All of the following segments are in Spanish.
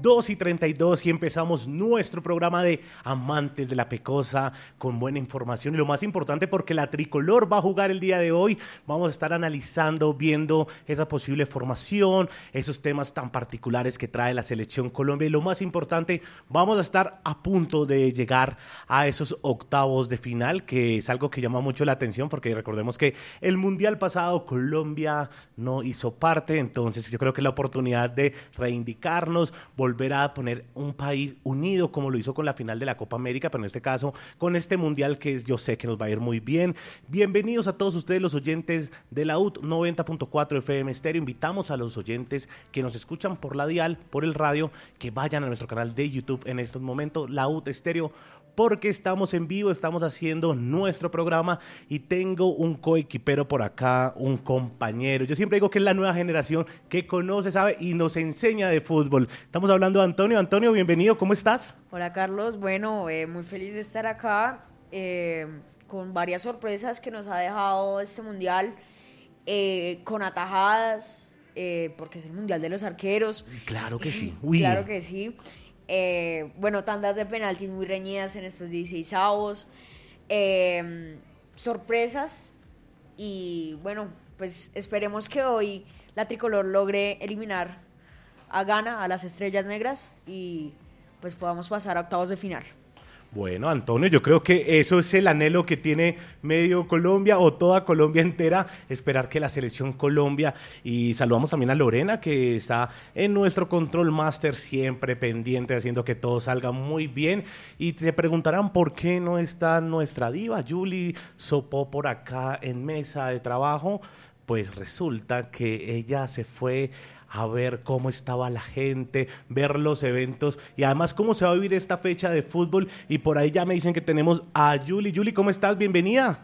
2:32 y empezamos nuestro programa de Amantes de la Pecosa con buena información y lo más importante porque la tricolor va a jugar el día de hoy. Vamos a estar analizando, viendo esa posible formación, esos temas tan particulares que trae la selección Colombia y lo más importante, vamos a estar a punto de llegar a esos octavos de final, que es algo que llama mucho la atención porque recordemos que el Mundial pasado Colombia no hizo parte, entonces yo creo que es la oportunidad de reivindicarnos, volver a poner un país unido como lo hizo con la final de la Copa América, pero en este caso con este Mundial que yo sé que nos va a ir muy bien. Bienvenidos a todos ustedes los oyentes de la UT 90.4 FM Estéreo. Invitamos a los oyentes que nos escuchan por la dial, por el radio, que vayan a nuestro canal de YouTube en estos momentos, la UT Estéreo, porque estamos en vivo, estamos haciendo nuestro programa y tengo un coequipero por acá, un compañero. Yo siempre digo que es la nueva generación que conoce, sabe y nos enseña de fútbol. Estamos hablando de Antonio. Antonio, bienvenido, ¿cómo estás? Hola Carlos, bueno, muy feliz de estar acá con varias sorpresas que nos ha dejado este mundial, con atajadas, porque es el mundial de los arqueros. Claro que sí. Uy. Claro que sí. Bueno, tandas de penaltis muy reñidas en estos 16avos, sorpresas y bueno, pues esperemos que hoy la tricolor logre eliminar a Ghana, a las Estrellas Negras y pues podamos pasar a octavos de final. Bueno, Antonio, yo creo que eso es el anhelo que tiene medio Colombia o toda Colombia entera, esperar que la selección Colombia, y saludamos también a Lorena que está en nuestro control master siempre pendiente, haciendo que todo salga muy bien, y te preguntarán por qué no está nuestra diva, Julie Sopó por acá en mesa de trabajo. Pues resulta que ella se fue a ver cómo estaba la gente, ver los eventos y además cómo se va a vivir esta fecha de fútbol. Y por ahí ya me dicen que tenemos a Julie. Julie, ¿cómo estás? Bienvenida.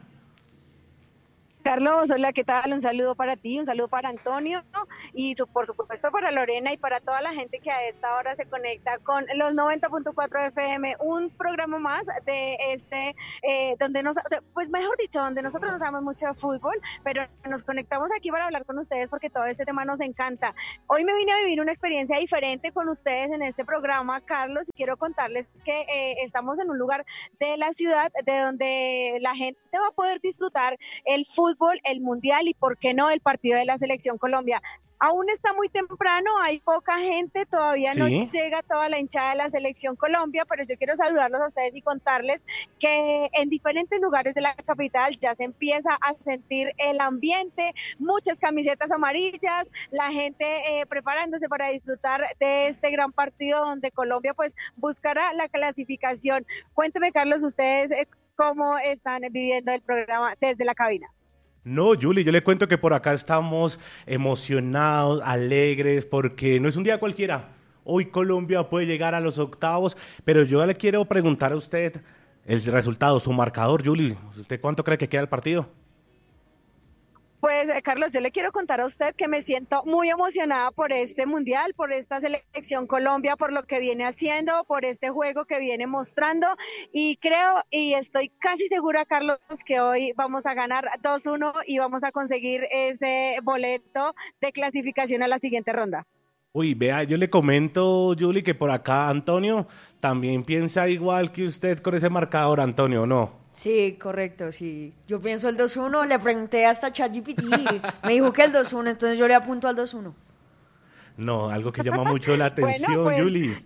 Carlos, hola, ¿qué tal? Un saludo para ti, un saludo para Antonio y por supuesto para Lorena y para toda la gente que a esta hora se conecta con los 90.4 FM, un programa más de donde pues mejor dicho, donde nosotros nos damos mucho de fútbol, pero nos conectamos aquí para hablar con ustedes porque todo este tema nos encanta. Hoy me vine a vivir una experiencia diferente con ustedes en este programa, Carlos, y quiero contarles que estamos en un lugar de la ciudad de donde la gente va a poder disfrutar el fútbol, el mundial y por qué no el partido de la selección Colombia. Aún está muy temprano, hay poca gente, todavía no llega toda la hinchada de la selección Colombia, pero yo quiero saludarlos a ustedes y contarles que en diferentes lugares de la capital ya se empieza a sentir el ambiente, muchas camisetas amarillas, la gente preparándose para disfrutar de este gran partido donde Colombia pues buscará la clasificación. Cuénteme, Carlos, ustedes cómo están viviendo el programa desde la cabina. No, Julie, yo le cuento que por acá estamos emocionados, alegres, porque no es un día cualquiera. Hoy Colombia puede llegar a los octavos, pero yo le quiero preguntar a usted el resultado, su marcador, Julie. ¿Usted cuánto cree que queda el partido? Pues, Carlos, yo le quiero contar a usted que me siento muy emocionada por este mundial, por esta selección Colombia, por lo que viene haciendo, por este juego que viene mostrando y creo y estoy casi segura, Carlos, que hoy vamos a ganar 2-1 y vamos a conseguir ese boleto de clasificación a la siguiente ronda. Uy, vea, yo le comento, Julie, que por acá Antonio también piensa igual que usted con ese marcador, Antonio, ¿no? Sí, correcto, sí. Yo pienso el 2-1, le pregunté hasta ChatGPT, me dijo que el 2-1, entonces yo le apunto al 2-1. No, algo que llama mucho la atención, bueno, pues, Julie.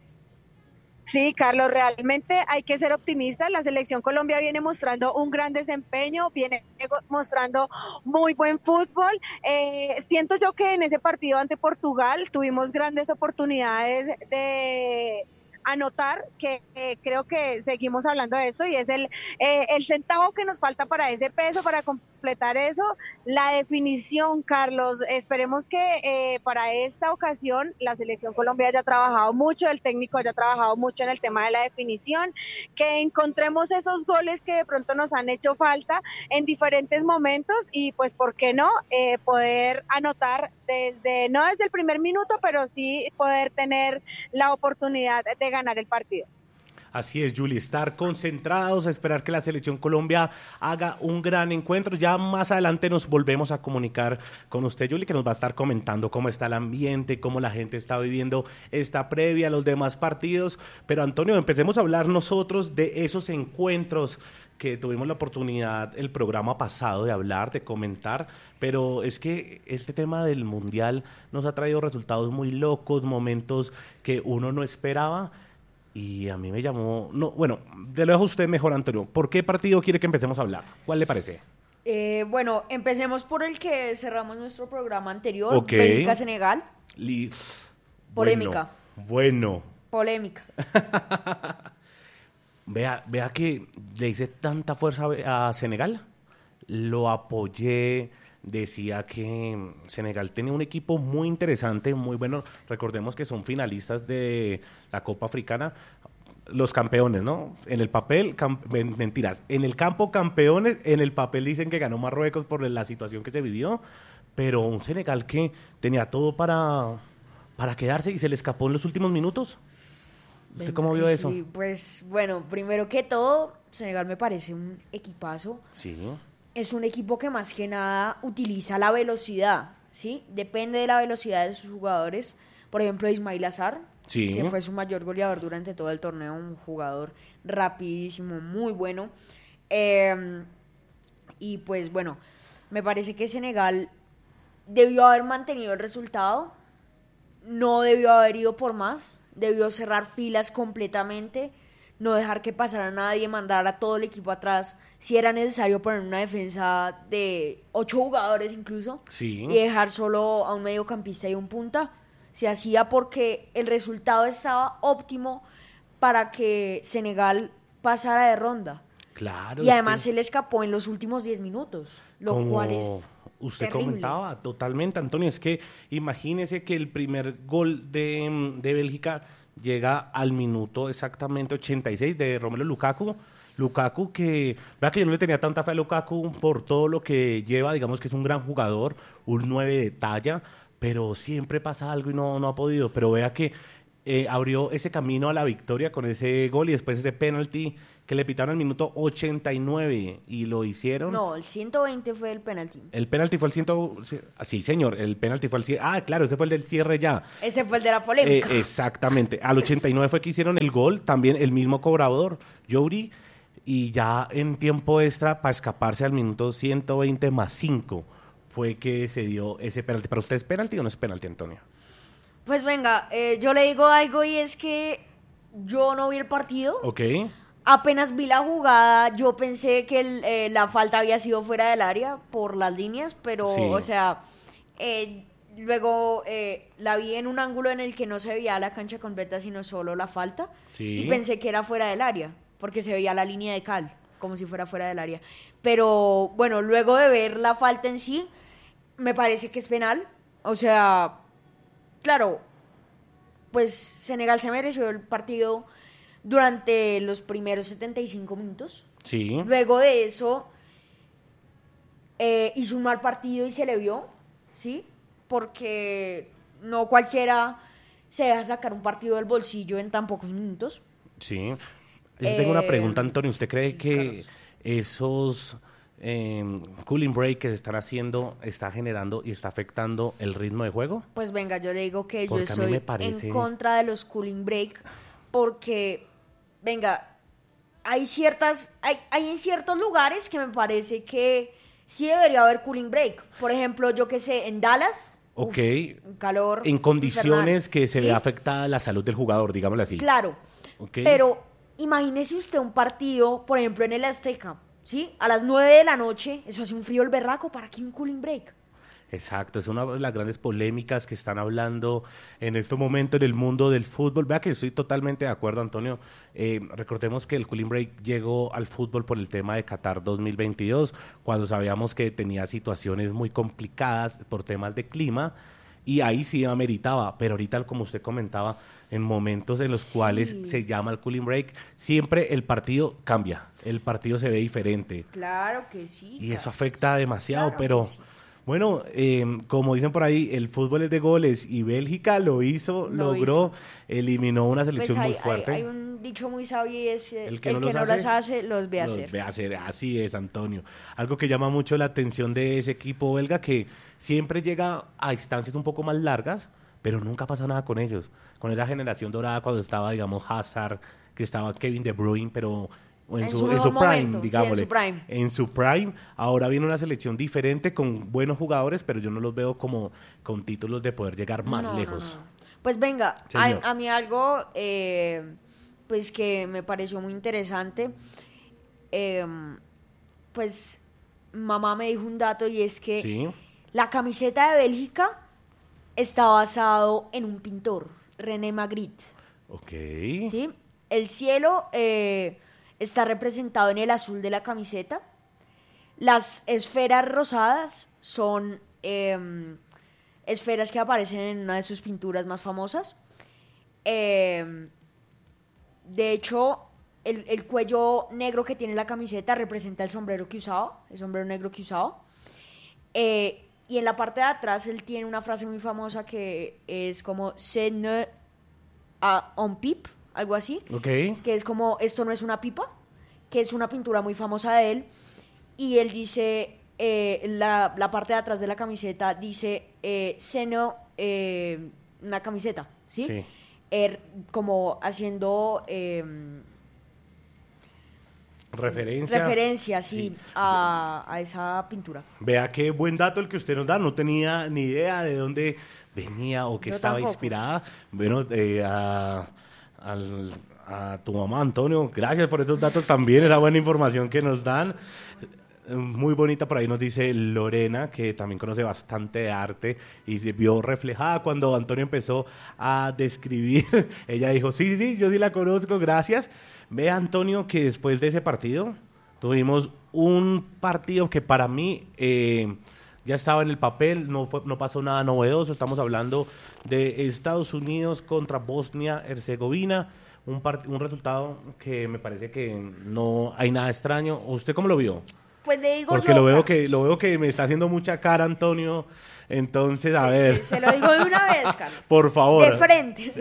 Sí, Carlos, realmente hay que ser optimistas. La selección Colombia viene mostrando un gran desempeño, viene mostrando muy buen fútbol. Siento yo que en ese partido ante Portugal tuvimos grandes oportunidades de anotar, que creo que seguimos hablando de esto y es el centavo que nos falta para ese peso, para completar eso, la definición, Carlos. Esperemos que para esta ocasión la selección Colombia haya trabajado mucho, el técnico haya trabajado mucho en el tema de la definición, que encontremos esos goles que de pronto nos han hecho falta en diferentes momentos y pues por qué no poder anotar no desde el primer minuto, pero sí poder tener la oportunidad de ganar el partido. Así es, Juli, estar concentrados, esperar que la Selección Colombia haga un gran encuentro. Ya más adelante nos volvemos a comunicar con usted, Juli, que nos va a estar comentando cómo está el ambiente, cómo la gente está viviendo esta previa, los demás partidos. Pero Antonio, empecemos a hablar nosotros de esos encuentros que tuvimos la oportunidad el programa pasado de hablar, de comentar, pero es que este tema del Mundial nos ha traído resultados muy locos, momentos que uno no esperaba. Y a mí me llamó... No, bueno, te lo dejo a usted mejor, Antonio. ¿Por qué partido quiere que empecemos a hablar? ¿Cuál le parece? Bueno, empecemos por el que cerramos nuestro programa anterior, Ok. Bélgica-Senegal. Polémica. Bueno. Polémica. Vea que le hice tanta fuerza a Senegal. Lo apoyé. Decía que Senegal tenía un equipo muy interesante, muy bueno. Recordemos que son finalistas de la Copa Africana, los campeones, ¿no? En el papel, mentiras, en el campo campeones, en el papel dicen que ganó Marruecos por la situación que se vivió, pero un Senegal que tenía todo para quedarse y se le escapó en los últimos minutos. ¿Usted cómo vio eso? Sí, pues bueno, primero que todo, Senegal me parece un equipazo. Sí. Es un equipo que más que nada utiliza la velocidad, ¿sí? Depende de la velocidad de sus jugadores. Por ejemplo, Ismail Azar, Sí. que fue su mayor goleador durante todo el torneo, un jugador rapidísimo, muy bueno. Y pues bueno, me parece que Senegal debió haber mantenido el resultado, no debió haber ido por más, debió cerrar filas completamente, no dejar que pasara nadie, mandar a todo el equipo atrás, si era necesario poner una defensa de 8 jugadores incluso, Sí. y dejar solo a un mediocampista y un punta. Se hacía porque el resultado estaba óptimo para que Senegal pasara de ronda. Claro. Y además se le escapó en los últimos 10 minutos, lo Como cual es usted terrible. comentaba, totalmente, Antonio, es que imagínese que el primer gol de Bélgica llega al minuto exactamente 86 de Romelu Lukaku. Lukaku que, vea que yo no le tenía tanta fe a Lukaku por todo lo que lleva, digamos que es un gran jugador, un 9 de talla, pero siempre pasa algo y no ha podido. Pero vea que abrió ese camino a la victoria con ese gol y después ese penalti que le pitaron al minuto 89 y lo hicieron. No, el 120 fue el penalti. El penalti fue el sí, señor, el penalti fue el cierre. Ah, claro, ese fue el del cierre ya. Ese fue el de la polémica. Exactamente. Al 89 fue que hicieron el gol, también el mismo cobrador, Youri, y ya en tiempo extra, para escaparse al minuto 120 más 5, fue que se dio ese penalti. ¿Para usted es penalti o no es penalti, Antonio? Pues venga, yo le digo algo y es que yo no vi el partido. Ok. Apenas vi la jugada, yo pensé que la falta había sido fuera del área por las líneas, pero, Sí. o sea, luego la vi en un ángulo en el que no se veía la cancha completa, sino solo la falta. Sí. Y pensé que era fuera del área, porque se veía la línea de cal, como si fuera fuera del área. Pero, bueno, luego de ver la falta en sí, me parece que es penal. O sea, claro, pues Senegal se mereció el partido durante los primeros 75 minutos. Sí. Luego de eso, hizo un mal partido y se le vio, ¿sí? Porque no cualquiera se deja sacar un partido del bolsillo en tan pocos minutos. Sí. Yo tengo una pregunta, Antonio. ¿Usted cree sí, que Carlos. esos cooling break que se están haciendo está generando y está afectando el ritmo de juego? Pues venga, yo le digo que Porque yo a mí me estoy parece- en contra de los cooling break porque, venga, hay en ciertos lugares que me parece que sí debería haber cooling break. Por ejemplo, yo que sé, en Dallas, Ok. un calor En condiciones infernal, que se ¿sí? ve afectada la salud del jugador, digámoslo así. Claro, Ok. pero imagínese usted un partido, por ejemplo, en el Azteca, ¿sí? A las 9 de la noche, eso hace un frío el berraco, ¿para qué un cooling break? Exacto, es una de las grandes polémicas que están hablando en este momento en el mundo del fútbol. Vea que estoy totalmente de acuerdo, Antonio. Recordemos que el cooling break llegó al fútbol por el tema de Qatar 2022, cuando sabíamos que tenía situaciones muy complicadas por temas de clima, y ahí sí ameritaba, pero ahorita, como usted comentaba, en momentos en los cuales Sí. se llama el cooling break, siempre el partido cambia, el partido se ve diferente. Claro que sí. Y eso afecta demasiado, Claro que pero sí. Bueno, como dicen por ahí, el fútbol es de goles y Bélgica logró, eliminó una selección Pues muy fuerte. hay un dicho muy sabio y es El el que que no no, los las hace, los ve hacer. Los ve hacer, así es, Antonio. Algo que llama mucho la atención de ese equipo belga que siempre llega a instancias un poco más largas, pero nunca pasa nada con ellos. Con esa generación dorada cuando estaba, digamos, Hazard, que estaba Kevin De Bruyne, pero en su mejor prime, momento, sí, digámosle. en su prime. En su prime. Ahora viene una selección diferente con buenos jugadores, pero yo no los veo como con títulos de poder llegar más No, lejos. no. Pues venga, Señor. a mí algo pues que me pareció muy interesante, pues mamá me dijo un dato y es que Sí. la camiseta de Bélgica está basado en un pintor, René Magritte, Ok. ¿sí? El cielo está representado en el azul de la camiseta. Las esferas rosadas son esferas que aparecen en una de sus pinturas más famosas. De hecho, el cuello negro que tiene la camiseta representa el sombrero que usaba, el sombrero negro que usaba. Y en la parte de atrás él tiene una frase muy famosa que es como "C'est ne un pipe", algo así, Ok. que es como "esto no es una pipa", que es una pintura muy famosa de él. Y él dice, la parte de atrás de la camiseta dice seno, una camiseta, ¿sí? Sí. Como haciendo referencia, sí, Sí. a esa pintura. Vea qué buen dato el que usted nos da. No tenía ni idea de dónde venía o qué Yo estaba tampoco. inspirada. Bueno, a tu mamá, Antonio, gracias por estos datos también, esa buena información que nos dan. Muy bonita, por ahí nos dice Lorena, que también conoce bastante de arte y se vio reflejada cuando Antonio empezó a describir. Ella dijo, sí, yo sí la conozco, gracias. Ve, Antonio, que después de ese partido tuvimos un partido que para mí ya estaba en el papel, no pasó nada novedoso. Estamos hablando de Estados Unidos contra Bosnia-Herzegovina. Un resultado que me parece que no hay nada extraño. ¿Usted cómo lo vio? Pues le digo Porque yo, lo veo Carlos. que me está haciendo mucha cara, Antonio. Entonces, a Sí, ver. sí, se lo digo de una vez, Carlos. Por favor. De frente.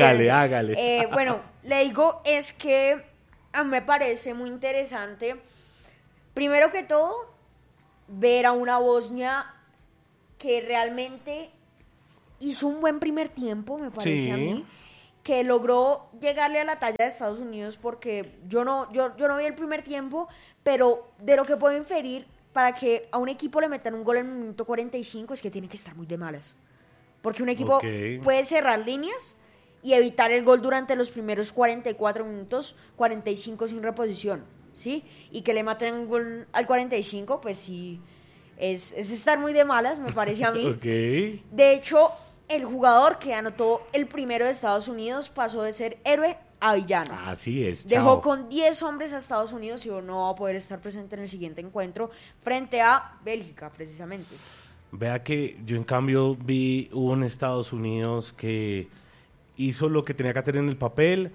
Hágale. Bueno, le digo, es que a mí me parece muy interesante, primero que todo, ver a una Bosnia que realmente hizo un buen primer tiempo, me parece Sí. a mí, que logró llegarle a la talla de Estados Unidos, porque yo no vi el primer tiempo, pero de lo que puedo inferir, para que a un equipo le metan un gol en el minuto 45 es que tiene que estar muy de malas. Porque un equipo Ok. puede cerrar líneas y evitar el gol durante los primeros 44 minutos, 45 sin reposición, ¿sí? Y que le maten un gol al 45, pues sí, es estar muy de malas, me parece a mí. Ok. De hecho, el jugador que anotó el primero de Estados Unidos pasó de ser héroe a villano. Así es. Dejó chao. con 10 hombres a Estados Unidos y no va a poder estar presente en el siguiente encuentro frente a Bélgica, precisamente. Vea que yo en cambio vi un Estados Unidos que hizo lo que tenía que hacer en el papel,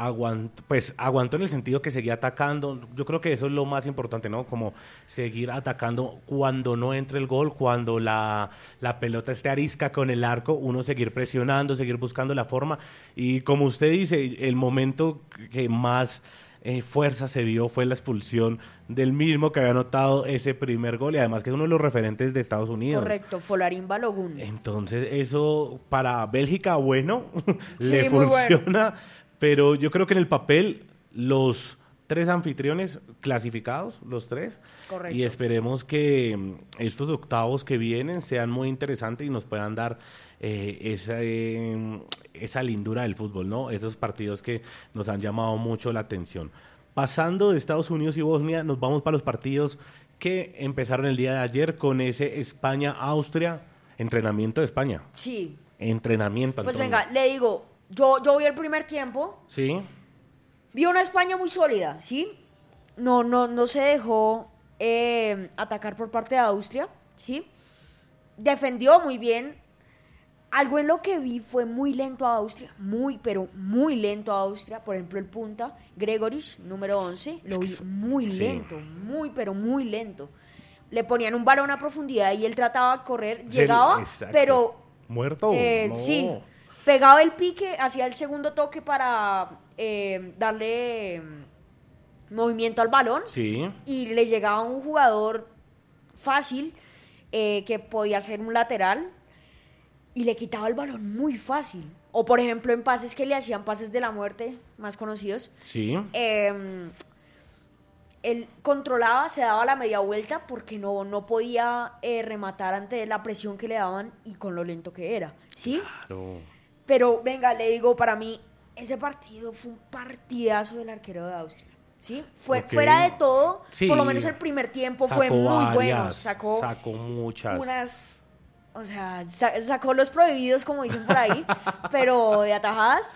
aguantó en el sentido que seguía atacando. Yo creo que eso es lo más importante, ¿no? Como seguir atacando cuando no entre el gol, cuando la pelota esté arisca con el arco, uno seguir presionando, seguir buscando la forma. Y como usted dice, el momento que más fuerza se vio fue la expulsión del mismo que había anotado ese primer gol y además que es uno de los referentes de Estados Unidos. Correcto, Folarín Balogun. Entonces eso para Bélgica, bueno, Sí, le muy funciona, pero yo creo que en el papel los 3 anfitriones clasificados, los 3, Correcto. y esperemos que estos octavos que vienen sean muy interesantes y nos puedan dar esa lindura del fútbol, ¿no? Esos partidos que nos han llamado mucho la atención. Pasando de Estados Unidos y Bosnia, nos vamos para los partidos que empezaron el día de ayer con ese España-Austria, entrenamiento de España. Sí. Entrenamiento, Pues Antonio. venga, le digo, yo vi el primer tiempo, Sí, vi una España muy sólida, ¿sí? No se dejó atacar por parte de Austria, ¿sí? Defendió muy bien. Algo en lo que vi fue muy lento a Austria, pero muy lento a Austria. Por ejemplo, el punta, Gregoric, número 11, lo vi muy Sí. lento, pero muy lento. le ponían un balón a profundidad y él trataba de correr, llegaba, pero... ¿Muerto? No. Sí, pegaba el pique, hacía el segundo toque para darle movimiento al balón, sí, y le llegaba un jugador fácil que podía ser un lateral y le quitaba el balón muy fácil. O por ejemplo en pases que le hacían, pases de la muerte, más conocidos, sí. Él controlaba, se daba la media vuelta porque no podía rematar ante la presión que le daban y con lo lento que era, ¿sí? Claro. Pero venga, le digo, para mí ese partido fue un partidazo del arquero de Austria, ¿sí? Okay. Fuera de todo, sí, por lo menos el primer tiempo fue muy bueno. Sacó muchas. Unas, o sea, sacó los prohibidos, como dicen por ahí, pero de atajadas.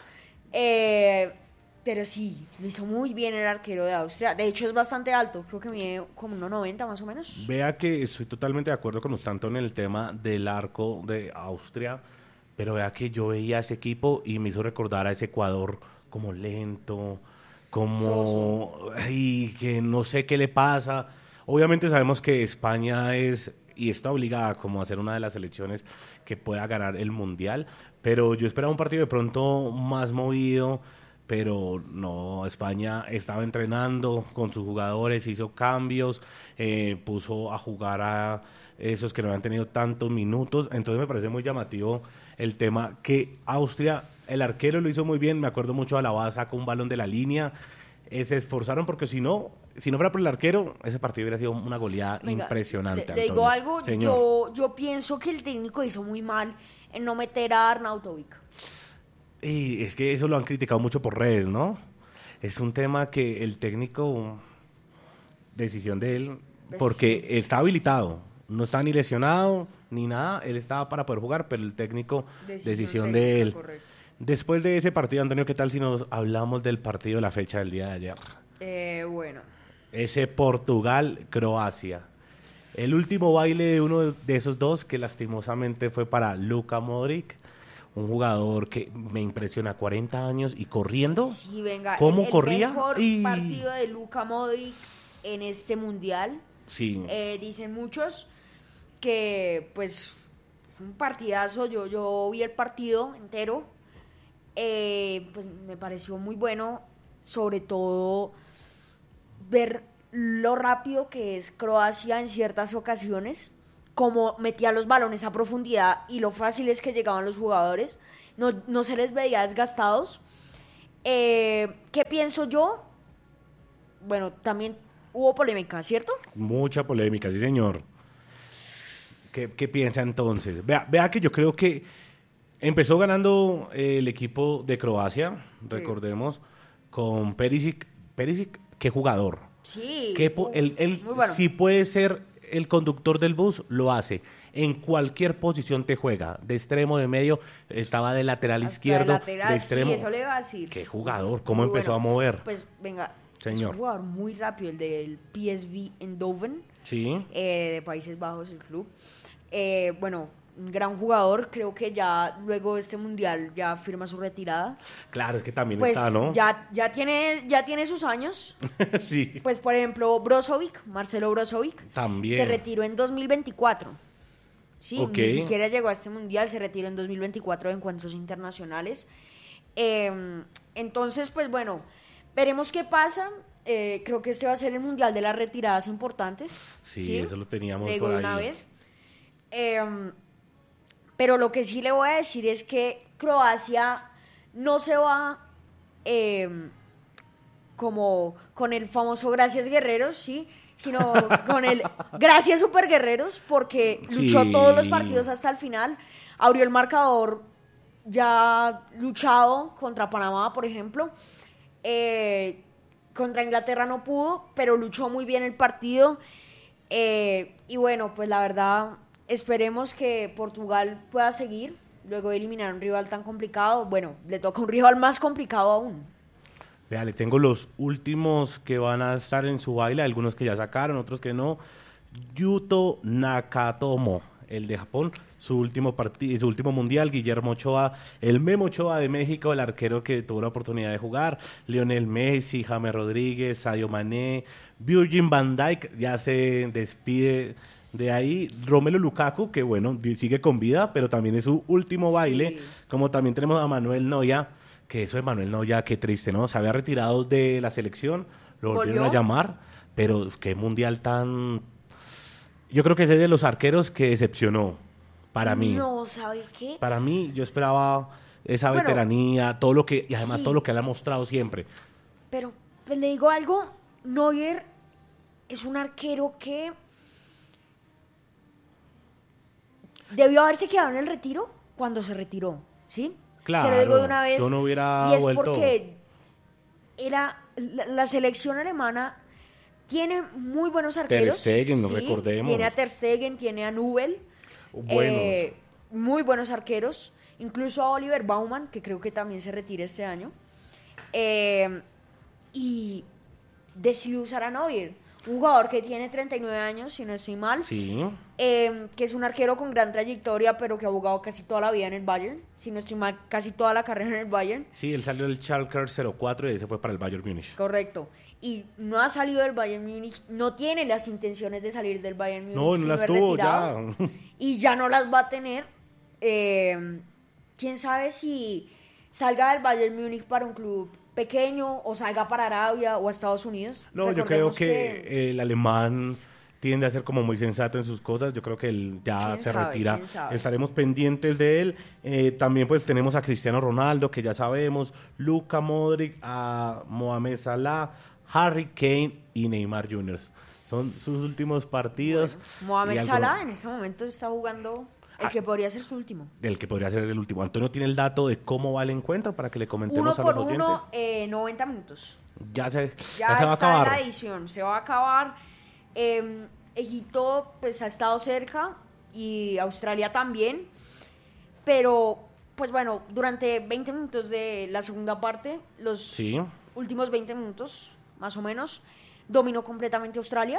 Pero sí, lo hizo muy bien el arquero de Austria. De hecho, es bastante alto. Creo que mide como 1,90 más o menos. Vea que estoy totalmente de acuerdo con usted, Antonio, en el tema del arco de Austria. Pero vea que yo veía a ese equipo y me hizo recordar a ese Ecuador como lento, como... Ay, que no sé qué le pasa. Obviamente sabemos que España es y está obligada como a ser una de las selecciones que pueda ganar el Mundial. Pero yo esperaba un partido de pronto más movido. Pero no, España estaba entrenando con sus jugadores, hizo cambios, puso a jugar a esos que no habían tenido tantos minutos. Entonces me parece muy llamativo el tema que Austria, el arquero lo hizo muy bien. Me acuerdo mucho, Alaba sacó un balón de la línea, se esforzaron porque si no fuera por el arquero, ese partido hubiera sido una goleada impresionante. Le digo algo, Señor. yo pienso que el técnico hizo muy mal en no meter a Arnautovic. Y es que eso lo han criticado mucho por redes, ¿no? Es un tema que el técnico, decisión de él, porque está habilitado, no está ni lesionado ni nada, él estaba para poder jugar, pero el técnico, decisión de él. Correcto. Después de ese partido, Antonio, ¿qué tal si nos hablamos del partido de la fecha del día de ayer? Bueno. Ese Portugal-Croacia. El último baile de uno de esos dos, que lastimosamente fue para Luka Modric, un jugador que me impresiona, 40 años y corriendo. Sí, venga. ¿Cómo corría? El mejor partido de Luka Modric en este mundial. Sí. Dicen muchos que, pues, fue un partidazo. Yo vi el partido entero. Pues me pareció muy bueno, sobre todo ver lo rápido que es Croacia en ciertas ocasiones, como metía los balones a profundidad y lo fácil es que llegaban los jugadores, no se les veía desgastados. ¿Qué pienso yo? Bueno, también hubo polémica, ¿cierto? Mucha polémica, sí señor. ¿Qué piensa entonces? Vea que yo creo que empezó ganando el equipo de Croacia, recordemos, con Perisic, qué jugador. Sí. Él muy bueno. Si puede ser el conductor del bus, lo hace. En cualquier posición te juega. De extremo, de medio, estaba de lateral hasta izquierdo, de lateral, extremo. Sí, eso le iba a decir. Qué jugador, cómo muy empezó bueno. a mover. Pues venga, Señor. es un jugador muy rápido, el del PSV Eindhoven, Sí. De Países Bajos, el club. Bueno, un gran jugador, creo que ya luego de este mundial ya firma su retirada. Claro, es que también Pues está, ¿no? ya tiene sus años. Sí. Pues por ejemplo, Marcelo Brozovic, También. se retiró en 2024. Sí, Ok. ni siquiera llegó a este mundial, se retiró en 2024 de encuentros internacionales. Entonces, pues bueno, veremos qué pasa. Creo que este va a ser el mundial de las retiradas importantes. Sí, eso lo teníamos Digo por de ahí. una vez. Pero lo que sí le voy a decir es que Croacia no se va como con el famoso gracias guerreros, ¿sí? Sino con el gracias super guerreros, porque luchó Sí. todos los partidos hasta el final, abrió el marcador ya luchado contra Panamá, por ejemplo. Contra Inglaterra no pudo, pero luchó muy bien el partido. Y bueno, pues la verdad, esperemos que Portugal pueda seguir luego de eliminar a un rival tan complicado. Bueno, le toca un rival más complicado aún. Vea, le tengo los últimos que van a estar en su baile, algunos que ya sacaron, otros que no. Yuto Nakatomo, el de Japón, su último partido, su último mundial. Guillermo Ochoa, el Memo Ochoa de México, el arquero que tuvo la oportunidad de jugar. Lionel Messi, James Rodríguez, Sadio Mané, Virgil van Dijk ya se despide de ahí. Romelu Lukaku, que bueno, sigue con vida, pero también es su último baile. Sí. Como también tenemos a Manuel Neuer, que eso de Manuel Neuer, qué triste, ¿no? Se había retirado de la selección, lo volvieron ¿Volvió? a llamar, pero qué mundial tan... Yo creo que es de los arqueros que decepcionó, para mí. No, ¿sabe qué? Para mí, yo esperaba esa Bueno, veteranía, todo lo que, y además sí. todo lo que él ha mostrado siempre. Pero pues, le digo algo, Neuer es un arquero que debió haberse quedado en el retiro cuando se retiró, ¿sí? Claro, se lo digo de una vez. yo no hubiera y es vuelto. porque la selección alemana tiene muy buenos arqueros. Stegen, no ¿sí? recordemos. Tiene a Ter Stegen, tiene a Nubel. Buenos. Muy buenos arqueros. Incluso a Oliver Baumann, que creo que también se retira este año. Y decidió usar a Neuer, un jugador que tiene 39 años, si no estoy mal. Sí. Que es un arquero con gran trayectoria, pero que ha jugado casi toda la vida en el Bayern. Si no estoy mal, casi toda la carrera en el Bayern. Sí, él salió del Schalke 04 y ahí se fue para el Bayern Múnich. Correcto. Y no ha salido del Bayern Múnich, no tiene las intenciones de salir del Bayern Múnich. No, no sino las es tuvo retirado. ya. Y ya no las va a tener. Quién sabe si salga del Bayern Múnich para un club pequeño o salga para Arabia o a Estados Unidos. No, yo creo Recordemos que el alemán tiende a ser como muy sensato en sus cosas. Yo creo que él ya ¿Quién se sabe? retira. ¿Quién sabe? Estaremos pendientes de él. También pues tenemos a Cristiano Ronaldo, que ya sabemos, Luka Modric, a Mohamed Salah, Harry Kane y Neymar Jr. Son sus últimos partidos. Mohamed Y algo- Salah en ese momento está jugando el que podría ser su último. El que podría ser el último. Antonio tiene el dato de cómo va el encuentro para que le Uno comentemos a por los oyentes. uno, 90 minutos. Ya se Ya va a está acabar. en la edición, se va a acabar. Egipto pues ha estado cerca y Australia también, pero pues bueno, durante 20 minutos de la segunda parte, los Sí. últimos 20 minutos más o menos, dominó completamente Australia.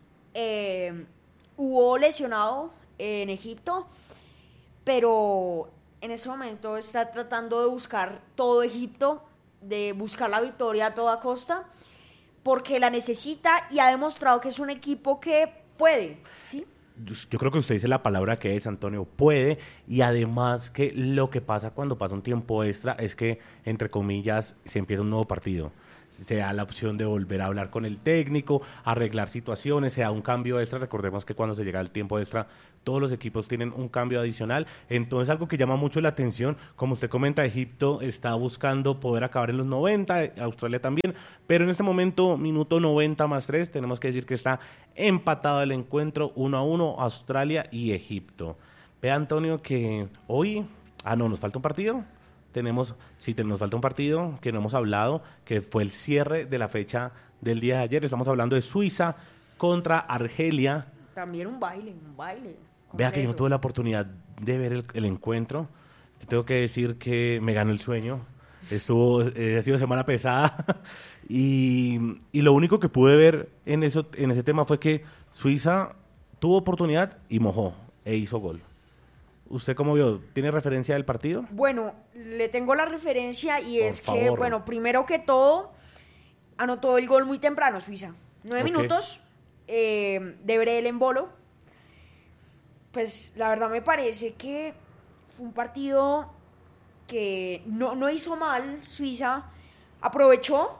Hubo lesionado en Egipto, pero en ese momento está tratando de buscar todo Egipto, de buscar la victoria a toda costa, porque la necesita y ha demostrado que es un equipo que puede, ¿sí? Yo creo que usted dice la palabra que es, Antonio, puede, y además que lo que pasa cuando pasa un tiempo extra es que, entre comillas, se empieza un nuevo partido. Se da la opción de volver a hablar con el técnico, arreglar situaciones, se da un cambio extra. Recordemos que cuando se llega al tiempo extra, todos los equipos tienen un cambio adicional. Entonces, algo que llama mucho la atención, como usted comenta, Egipto está buscando poder acabar en los 90, Australia también, pero en este momento, minuto 90 más 3, tenemos que decir que está empatado el encuentro 1-1, Australia y Egipto. Ve, Antonio, que hoy... no, nos falta un partido. Nos falta un partido que no hemos hablado, que fue el cierre de la fecha del día de ayer. Estamos hablando de Suiza contra Argelia. También un baile, un baile. Vea que yo no completo. tuve la oportunidad de ver el encuentro. Te tengo que decir que me ganó el sueño. Ha sido semana pesada. y lo único que pude ver en ese tema fue que Suiza tuvo oportunidad y mojó e hizo gol. ¿Usted cómo vio? ¿Tiene referencia del partido? Bueno, le tengo la referencia y Por es que, favor. bueno, primero que todo, anotó el gol muy temprano Suiza. 9 Ok. minutos de Brel en Bolo. Pues la verdad me parece que fue un partido que no hizo mal Suiza. Aprovechó.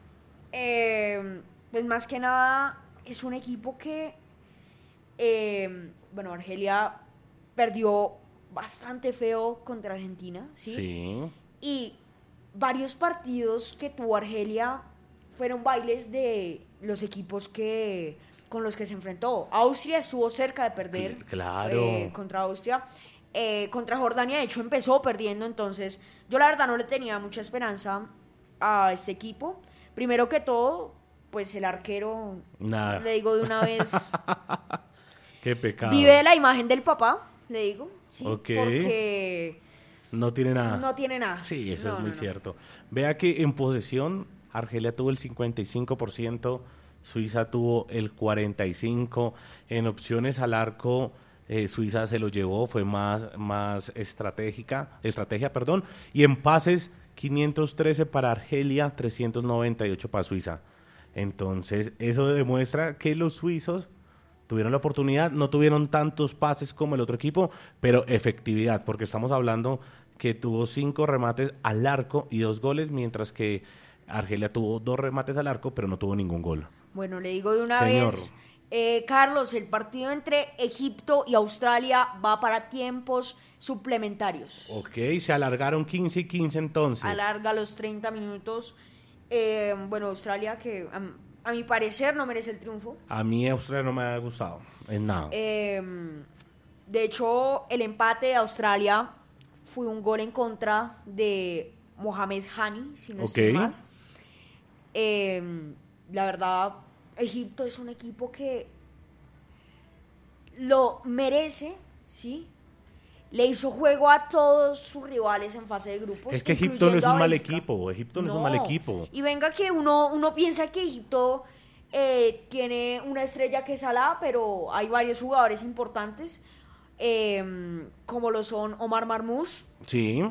Pues más que nada es un equipo que, bueno, Argelia perdió bastante feo contra Argentina, ¿sí? Sí. Y varios partidos que tuvo Argelia fueron bailes de los equipos con los que se enfrentó. Austria estuvo cerca de perder Claro. contra Austria. Contra Jordania, de hecho, empezó perdiendo. Entonces, yo la verdad no le tenía mucha esperanza a este equipo. Primero que todo, pues el arquero, Nada. le digo de una vez, Qué pecado. vive de la imagen del papá, le digo. Sí, Ok. porque No tiene nada. no tiene nada. Sí, eso No, es muy no, no. cierto. Vea que en posesión, Argelia tuvo el 55%, Suiza tuvo el 45%. En opciones al arco, Suiza se lo llevó, fue más estrategia, perdón. Y en pases, 513 para Argelia, 398 para Suiza. Entonces, eso demuestra que los suizos tuvieron la oportunidad, no tuvieron tantos pases como el otro equipo, pero efectividad, porque estamos hablando que tuvo 5 remates al arco y 2 goles, mientras que Argelia tuvo 2 remates al arco, pero no tuvo ningún gol. Bueno, le digo de una Señor. vez, Carlos, el partido entre Egipto y Australia va para tiempos suplementarios. Ok, se alargaron 15 y 15 entonces. Alarga los 30 minutos. Bueno, Australia que a mi parecer no merece el triunfo. A mí Australia no me ha gustado, en nada. De hecho, el empate de Australia fue un gol en contra de Mohamed Hani, si no estoy mal. La verdad, Egipto es un equipo que lo merece, ¿sí? Le hizo juego a todos sus rivales en fase de grupos. Es que Egipto no es un mal Bélgica. equipo. Egipto no es un mal equipo. Y venga que uno piensa que Egipto tiene una estrella que es Salah, pero hay varios jugadores importantes, como lo son Omar Marmoush, Sí.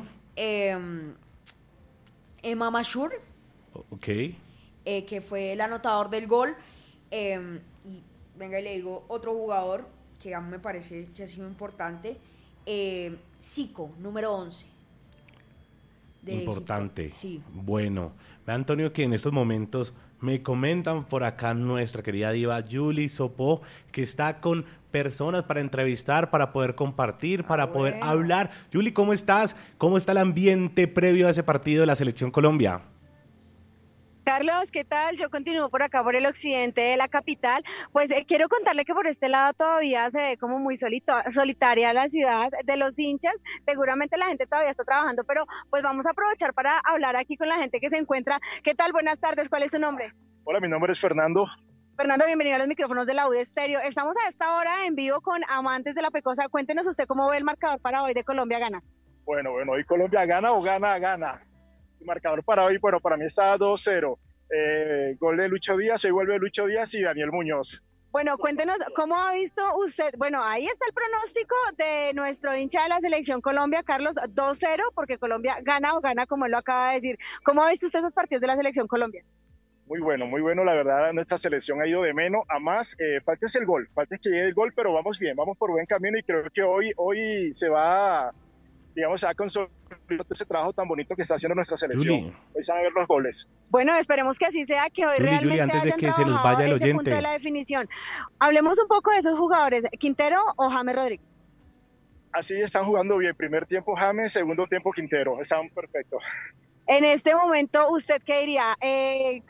Emma Mashur, Ok. que fue el anotador del gol. Y venga y le digo otro jugador que a mí me parece que ha sido importante, Zico, número 11. Importante. Egipto. Sí. Bueno, ve Antonio que en estos momentos me comentan por acá nuestra querida diva Julie Sopó, que está con personas para entrevistar, para poder compartir, para poder bueno. hablar. Julie, ¿cómo estás? ¿Cómo está el ambiente previo a ese partido de la Selección Colombia? Carlos, ¿qué tal? Yo continúo por acá, por el occidente de la capital. Pues quiero contarle que por este lado todavía se ve como muy solitaria la ciudad de los hinchas. Seguramente la gente todavía está trabajando, pero pues vamos a aprovechar para hablar aquí con la gente que se encuentra. ¿Qué tal? Buenas tardes, ¿cuál es su nombre? Hola, mi nombre es Fernando. Fernando, bienvenido a los micrófonos de la UD Estéreo. Estamos a esta hora en vivo con amantes de la pecosa. Cuéntenos usted cómo ve el marcador para hoy de Colombia gana. Bueno, hoy Colombia gana o gana. El marcador para hoy, bueno, para mí está 2-0. Gol de Lucho Díaz, hoy vuelve Lucho Díaz y Daniel Muñoz. Bueno, cuéntenos, ¿cómo ha visto usted? Bueno, ahí está el pronóstico de nuestro hincha de la Selección Colombia, Carlos, 2-0, porque Colombia gana o gana, como él lo acaba de decir. ¿Cómo ha visto usted esos partidos de la Selección Colombia? Muy bueno, la verdad, nuestra selección ha ido de menos a más. Falta es el gol, falta es que llegue el gol, pero vamos bien, vamos por buen camino y creo que hoy se va, digamos, a consolidar ese trabajo tan bonito que está haciendo nuestra selección. Julie. Hoy se van a ver los goles. Bueno, esperemos que así sea, que hoy Julie, realmente antes de hayan que se nos trabajado vaya el ese punto oyente. de la definición. Hablemos un poco de esos jugadores, ¿Quintero o James Rodríguez? Así están jugando bien, primer tiempo James, segundo tiempo Quintero, están perfectos. En este momento, ¿usted qué diría?